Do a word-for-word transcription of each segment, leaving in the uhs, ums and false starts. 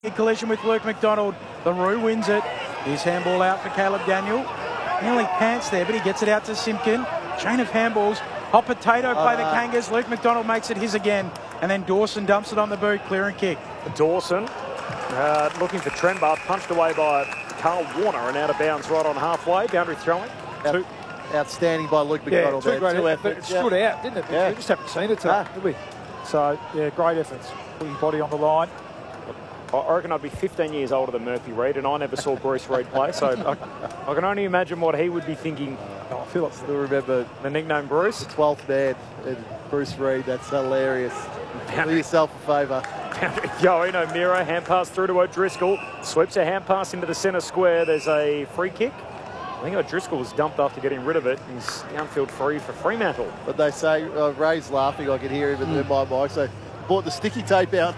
Collision with Luke McDonald. The Roo wins it. His handball out for Caleb Daniel. Nearly pants there, but he gets it out to Simpkin. Chain of handballs. Hot potato play uh, the Kangas. Luke McDonald makes it his again. And then Dawson dumps it on the boot. Clear and kick. Dawson uh, looking for Trenbar. Punched away by Carl Warner and out of bounds right on halfway. Boundary throwing. Out, two. Outstanding by Luke McDonald. Yeah, two great two efforts. efforts. It stood yeah. out, didn't it? Yeah. We just haven't seen it, Ah. did we? So, yeah, great efforts. Putting body on the line. I reckon I'd be fifteen years older than Murphy Reid, and I never saw Bruce Reid play, so I, I can only imagine what he would be thinking. Oh, I feel like Still remember the nickname Bruce. the twelfth man, and Bruce Reid. That's hilarious. Do yourself a favour. Yoan O'Meara, hand pass through to O'Driscoll. Sweeps a hand pass into the centre square. There's a free kick. I think O'Driscoll was dumped after getting rid of it. He's downfield free for Fremantle. But they say, uh, Ray's laughing, I can hear him in my mic, so bought the sticky tape out.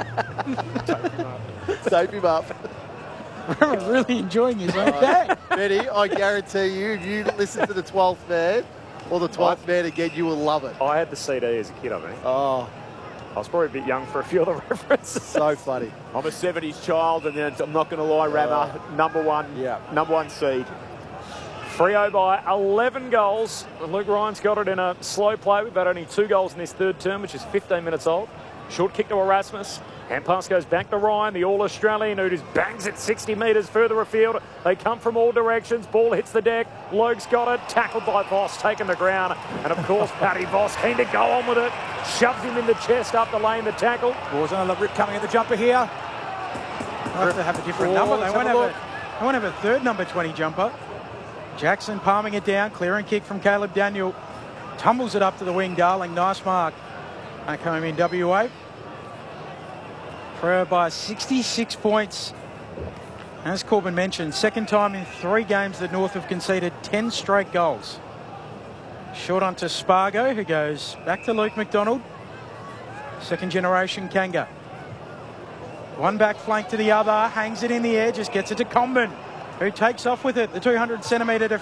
Tape him up. I'm really enjoying his own Uh, day. Benny, I guarantee you, if you listen to the twelfth man or the twelfth man again, you will love it. I had the C D as a kid, I think. Oh, I was probably a bit young for a few of the references. so funny. I'm a seventies child, and then I'm not going to lie, Rammer, number one, Yeah. number one seed. Freo by eleven goals. And Luke Ryan's got it in a slow play. We've had only two goals in this third term, which is fifteen minutes old. Short kick to Erasmus. Hand pass goes back to Ryan, the All-Australian, who just bangs it sixty metres further afield. They come from all directions. Ball hits the deck. Logue's got it. Tackled by Voss, taken the ground. And, of course, Paddy Voss keen to go on with it. Shoves him in the chest up the lane, the tackle. Was another rip coming at the jumper here. They'll have to have a different Oh, number. They let's won't have a have, a, they won't have a third number twenty jumper. Jackson palming it down. Clear and kick from Caleb Daniel. Tumbles it up to the wing. Darling, nice mark. Back home in W A. Freo by sixty-six points. As Corbin mentioned, second time in three games that North have conceded ten straight goals. Short on to Spargo, who goes back to Luke McDonald. Second generation Kanga. One back flank to the other, hangs it in the air, just gets it to Comben, who takes off with it. The two hundred centimetre